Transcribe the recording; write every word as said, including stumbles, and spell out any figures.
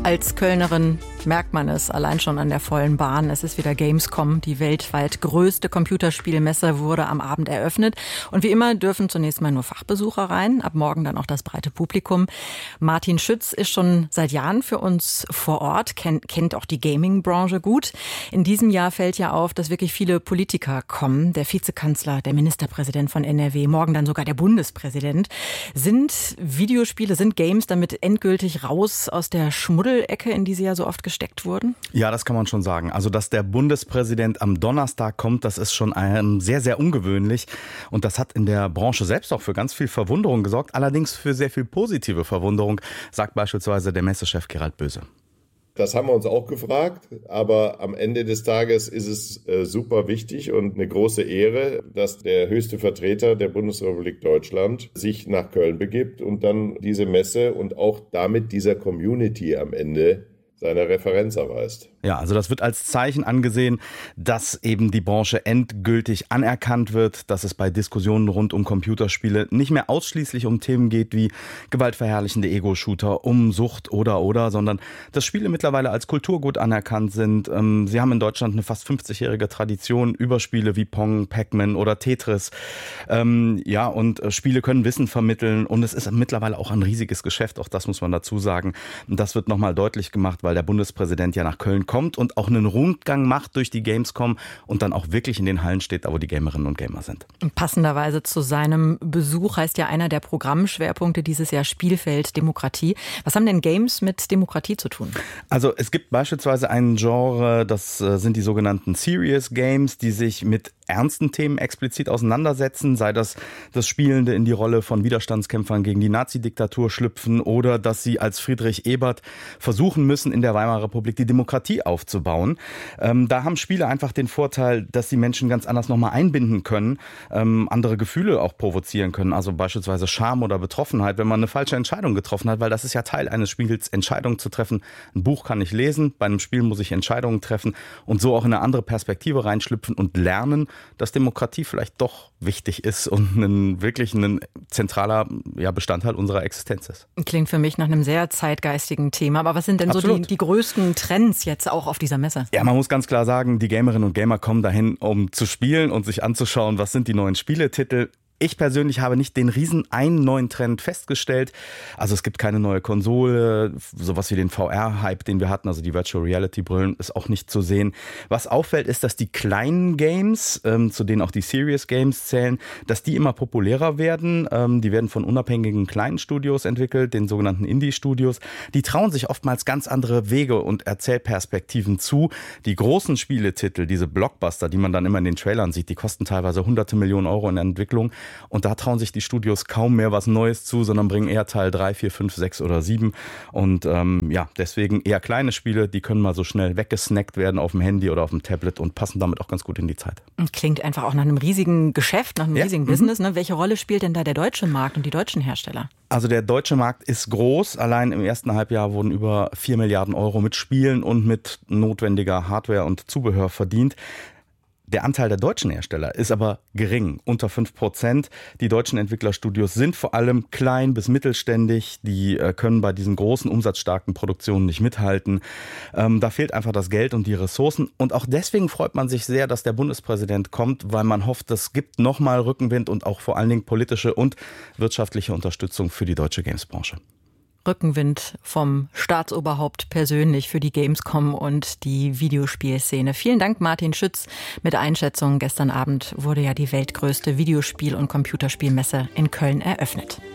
Als Kölnerin merkt man es allein schon an der vollen Bahn. Es ist wieder Gamescom. Die weltweit größte Computerspielmesse wurde am Abend eröffnet. Und wie immer dürfen zunächst mal nur Fachbesucher rein, ab morgen dann auch das breite Publikum. Martin Schütz ist schon seit Jahren für uns vor Ort, kennt, kennt auch die Gaming-Branche gut. In diesem Jahr fällt ja auf, dass wirklich viele Politiker kommen. Der Vizekanzler, der Ministerpräsident von N R W, morgen dann sogar der Bundespräsident. Sind Videospiele, sind Games damit endgültig raus aus der Schmuddelecke, in die sie ja so oft gesteckt wurden? Ja, das kann man schon sagen. Also, dass der Bundespräsident am Donnerstag kommt, das ist schon ein sehr, sehr ungewöhnlich. Und das hat in der Branche selbst auch für ganz viel Verwunderung gesorgt. Allerdings für sehr viel positive Verwunderung, sagt beispielsweise der Messechef Gerald Böse. Das haben wir uns auch gefragt, aber am Ende des Tages ist es äh, super wichtig und eine große Ehre, dass der höchste Vertreter der Bundesrepublik Deutschland sich nach Köln begibt und dann diese Messe und auch damit dieser Community am Ende seine Referenz erweist. Ja, also das wird als Zeichen angesehen, dass eben die Branche endgültig anerkannt wird, dass es bei Diskussionen rund um Computerspiele nicht mehr ausschließlich um Themen geht wie gewaltverherrlichende Ego-Shooter, um Sucht oder oder, sondern dass Spiele mittlerweile als Kulturgut anerkannt sind. Sie haben in Deutschland eine fast fünfzigjährige Tradition über Spiele wie Pong, Pac-Man oder Tetris. Ja, und Spiele können Wissen vermitteln und es ist mittlerweile auch ein riesiges Geschäft, auch das muss man dazu sagen. Und das wird nochmal deutlich gemacht, weil der Bundespräsident ja nach Köln kommt und auch einen Rundgang macht durch die Gamescom und dann auch wirklich in den Hallen steht, da wo die Gamerinnen und Gamer sind. Passenderweise zu seinem Besuch heißt ja einer der Programmschwerpunkte dieses Jahr Spielfeld Demokratie. Was haben denn Games mit Demokratie zu tun? Also es gibt beispielsweise ein Genre, das sind die sogenannten Serious Games, die sich mit ernsten Themen explizit auseinandersetzen, sei das das Spielende in die Rolle von Widerstandskämpfern gegen die Nazi-Diktatur schlüpfen oder dass sie als Friedrich Ebert versuchen müssen, in der Weimarer Republik die Demokratie aufzubauen. Ähm, da haben Spiele einfach den Vorteil, dass sie Menschen ganz anders nochmal einbinden können, ähm, andere Gefühle auch provozieren können, also beispielsweise Scham oder Betroffenheit, wenn man eine falsche Entscheidung getroffen hat, weil das ist ja Teil eines Spiels, Entscheidungen zu treffen. Ein Buch kann ich lesen, bei einem Spiel muss ich Entscheidungen treffen und so auch in eine andere Perspektive reinschlüpfen und lernen, dass Demokratie vielleicht doch wichtig ist und ein, wirklich ein zentraler ja, Bestandteil unserer Existenz ist. Klingt für mich nach einem sehr zeitgeistigen Thema. Aber was sind denn Absolut. so die, die größten Trends jetzt auch auf dieser Messe? Ja, man muss ganz klar sagen, die Gamerinnen und Gamer kommen dahin, um zu spielen und sich anzuschauen, was sind die neuen Spieletitel. Ich persönlich habe nicht den riesen einen neuen Trend festgestellt. Also es gibt keine neue Konsole, sowas wie den V R-Hype, den wir hatten, also die Virtual Reality-Brillen, ist auch nicht zu sehen. Was auffällt, ist, dass die kleinen Games, ähm, zu denen auch die Serious Games zählen, dass die immer populärer werden. Ähm, die werden von unabhängigen kleinen Studios entwickelt, den sogenannten Indie-Studios. Die trauen sich oftmals ganz andere Wege und Erzählperspektiven zu. Die großen Spieletitel, diese Blockbuster, die man dann immer in den Trailern sieht, die kosten teilweise hunderte Millionen Euro in der Entwicklung. Und da trauen sich die Studios kaum mehr was Neues zu, sondern bringen eher Teil drei, vier, fünf, sechs oder sieben. Und ähm, ja, deswegen eher kleine Spiele, die können mal so schnell weggesnackt werden auf dem Handy oder auf dem Tablet und passen damit auch ganz gut in die Zeit. Klingt einfach auch nach einem riesigen Geschäft, nach einem ja. riesigen mhm. Business. Ne? Welche Rolle spielt denn da der deutsche Markt und die deutschen Hersteller? Also der deutsche Markt ist groß. Allein im ersten Halbjahr wurden über vier Milliarden Euro mit Spielen und mit notwendiger Hardware und Zubehör verdient. Der Anteil der deutschen Hersteller ist aber gering, unter fünf Prozent. Die deutschen Entwicklerstudios sind vor allem klein bis mittelständig. Die äh, können bei diesen großen, umsatzstarken Produktionen nicht mithalten. Ähm, da fehlt einfach das Geld und die Ressourcen. Und auch deswegen freut man sich sehr, dass der Bundespräsident kommt, weil man hofft, es gibt nochmal Rückenwind und auch vor allen Dingen politische und wirtschaftliche Unterstützung für die deutsche Gamesbranche. Rückenwind vom Staatsoberhaupt persönlich für die Gamescom und die Videospielszene. Vielen Dank, Martin Schütz, mit Einschätzung. Gestern Abend wurde ja die weltgrößte Videospiel- und Computerspielmesse in Köln eröffnet.